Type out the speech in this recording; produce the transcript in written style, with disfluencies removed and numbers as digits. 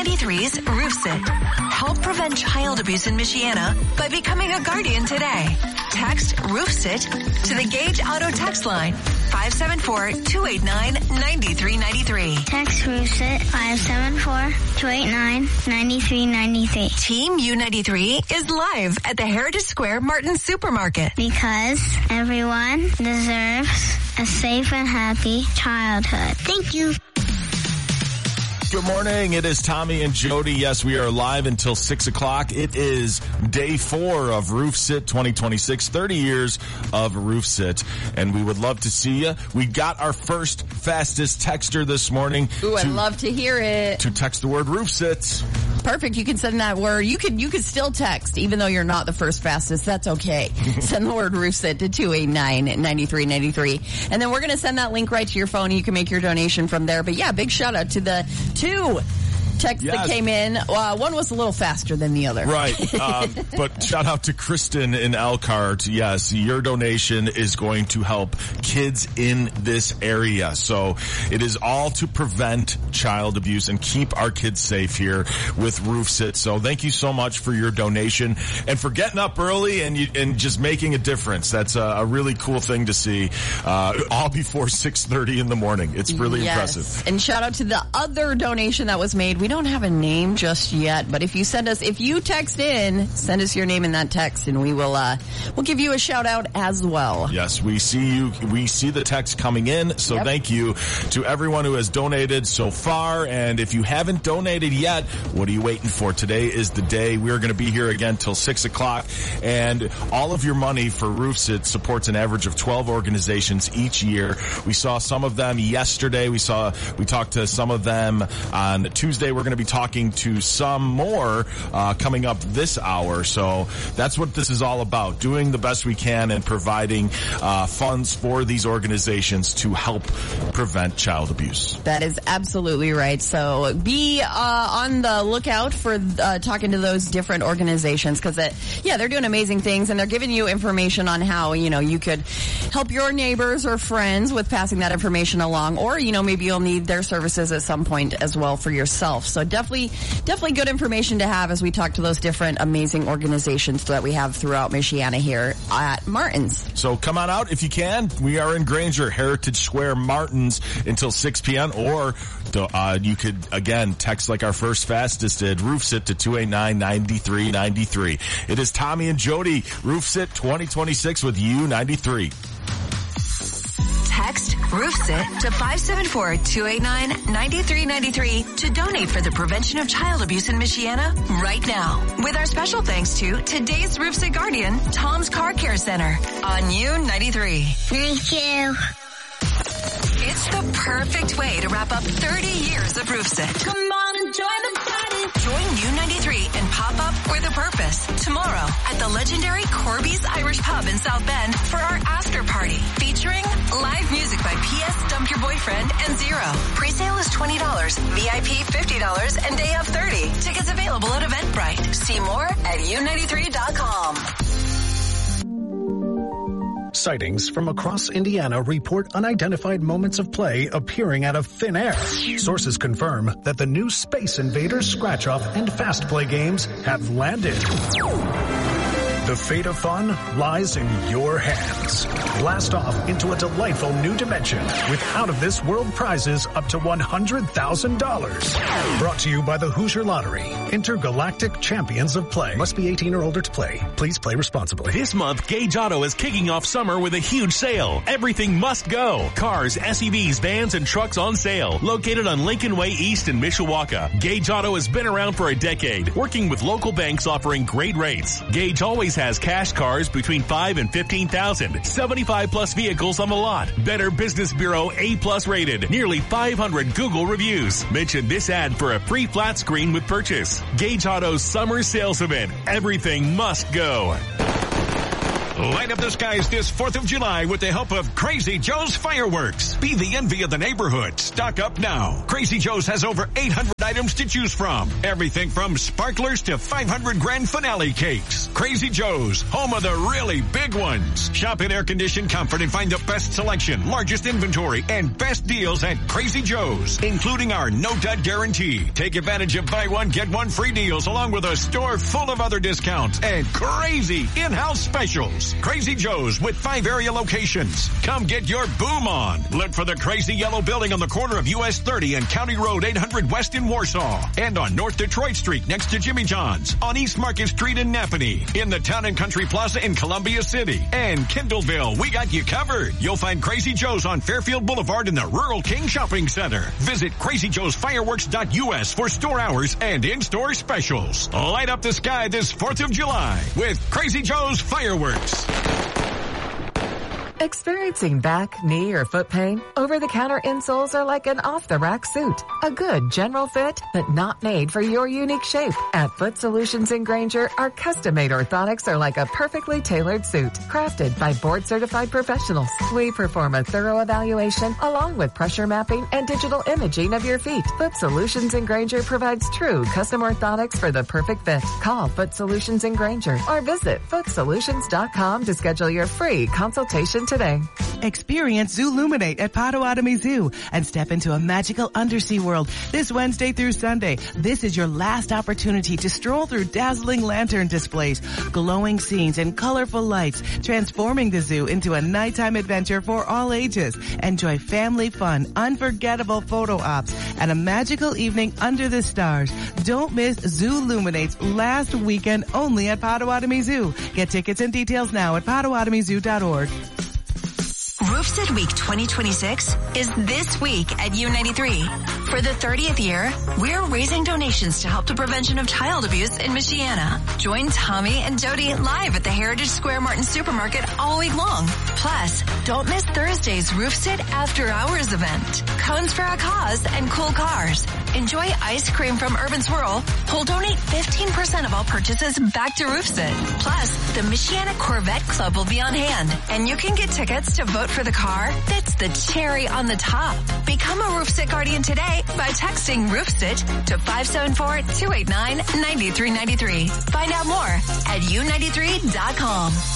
U93's Roof Sit. Help prevent child abuse in Michiana by becoming a guardian today. Text Roof Sit to the Gage Auto text line 574-289-9393. Text Roof Sit 574-289-9393. Team U93 is live at the Heritage Square Martin Supermarket. Because everyone deserves a safe and happy childhood. Thank you. Good morning. It is Tommy and Jody. Yes, we are live until 6 o'clock. It is day 4 of Roof Sit 2026, 30 years of Roof Sit. And we would love to see you. We got our first fastest texter this morning. Ooh, I'd love to hear it. To text the word Roof Sit. Perfect. You can send that word. You could still text, even though you're not the first fastest. That's okay. Send the word Roof Sit to 289-9393. And then we're going to send that link right to your phone. You can make your donation from there. But yeah, big shout out to the 2 texts that came in. One was a little faster than the other. Right. But shout out to Kristen in Elkhart. Yes, your donation is going to help kids in this area. So it is all to prevent child abuse and keep our kids safe here with Roof Sit. So thank you so much for your donation and for getting up early and just making a difference. That's a really cool thing to see, all before 6:30 in the morning. It's really impressive. And shout out to the other donation that was made. We don't have a name just yet, but if you text in, send us your name in that text and we'll give you a shout out as well. Yes, we see you. We see the text coming in. So Thank you to everyone who has donated so far. And if you haven't donated yet, what are you waiting for? Today is the day. We're going to be here again till 6 o'clock. And all of your money for Roof Sit supports an average of 12 organizations each year. We saw some of them yesterday. We talked to some of them on Tuesday. We're going to be talking to some more coming up this hour. So that's what this is all about, doing the best we can and providing funds for these organizations to help prevent child abuse. That is absolutely right. So be on the lookout for talking to those different organizations because they're doing amazing things and they're giving you information on how, you could help your neighbors or friends with passing that information along, or, maybe you'll need their services at some point as well for yourself. So definitely good information to have as we talk to those different amazing organizations that we have throughout Michiana here at Martin's. So come on out if you can. We are in Granger, Heritage Square, Martin's until 6 p.m. Or you could, again, text like our first fastest did, Roof Sit to 289-9393. It is Tommy and Jody, Roof Sit 2026 with U93. Text Roof Sit to 574-289-9393 to donate for the prevention of child abuse in Michiana right now. With our special thanks to today's Roof Sit guardian, Tom's Car Care Center on U93. Thank you. It's the perfect way to wrap up 30 years of Roof Sit. Come on and join the party. Join U93 and pop up with a purpose tomorrow at the legendary Corby's Irish Pub in South Bend for our after party featuring live music by P.S. Dump Your Boyfriend and Zero. Presale is $20, VIP $50, and day of $30. Tickets available at Eventbrite. See more at U93.com. Sightings from across Indiana report unidentified moments of play appearing out of thin air. Sources confirm that the new Space Invaders Scratch-Off and Fast Play games have landed. The fate of fun lies in your hands. Blast off into a delightful new dimension with out-of-this-world prizes up to $100,000. Brought to you by the Hoosier Lottery. Intergalactic Champions of Play. Must be 18 or older to play. Please play responsibly. This month, Gage Auto is kicking off summer with a huge sale. Everything must go. Cars, SUVs, vans, and trucks on sale. Located on Lincoln Way East in Mishawaka. Gage Auto has been around for a decade, working with local banks offering great rates. Gage always has cash cars between $5,000 and $15,000. 75 plus vehicles on the lot. Better Business Bureau A+ rated. Nearly 500 Google reviews. Mention this ad for a free flat screen with purchase. Gage Auto's summer sales event. Everything must go. Light up the skies this 4th of July with the help of Crazy Joe's Fireworks. Be the envy of the neighborhood. Stock up now. Crazy Joe's has over 800 items to choose from. Everything from sparklers to 500 grand finale cakes. Crazy Joe's, home of the really big ones. Shop in air-conditioned comfort and find the best selection, largest inventory, and best deals at Crazy Joe's, including our no-dud guarantee. Take advantage of buy one, get one free deals along with a store full of other discounts and crazy in-house specials. Crazy Joe's with 5 area locations. Come get your boom on. Look for the Crazy Yellow building on the corner of US 30 and County Road 800 West in Warsaw. And on North Detroit Street next to Jimmy John's. On East Market Street in Napanee. In the Town and Country Plaza in Columbia City. And Kindleville, we got you covered. You'll find Crazy Joe's on Fairfield Boulevard in the Rural King Shopping Center. Visit crazyjoesfireworks.us for store hours and in-store specials. Light up the sky this 4th of July with Crazy Joe's Fireworks. Experiencing back, knee, or foot pain? Over-the-counter insoles are like an off-the-rack suit. A good general fit, but not made for your unique shape. At Foot Solutions in Granger, our custom-made orthotics are like a perfectly tailored suit, crafted by board-certified professionals. We perform a thorough evaluation along with pressure mapping and digital imaging of your feet. Foot Solutions in Granger provides true custom orthotics for the perfect fit. Call Foot Solutions in Granger or visit footsolutions.com to schedule your free consultation today. Experience Zooluminate at Potawatomi Zoo and step into a magical undersea world this Wednesday through Sunday. This is your last opportunity to stroll through dazzling lantern displays, glowing scenes, and colorful lights, transforming the zoo into a nighttime adventure for all ages. Enjoy family fun, unforgettable photo ops, and a magical evening under the stars. Don't miss Zooluminate's last weekend only at Potawatomi Zoo. Get tickets and details now at PotawatomiZoo.org. Roofsit Week 2026 is this week at U93. For the 30th year, we're raising donations to help the prevention of child abuse in Michiana. Join Tommy and Jody live at the Heritage Square Martin Supermarket all week long. Plus, don't miss Thursday's Roofsit After Hours event. Cones for a Cause and cool cars. Enjoy ice cream from Urban Swirl. We'll donate 15% of all purchases back to Roofsit. Plus, the Michiana Corvette Club will be on hand, and you can get tickets to vote for the car that's the cherry on the top. Become a Roofsit Guardian today by texting Roofsit to 574-289-9393. Find out more at u93.com.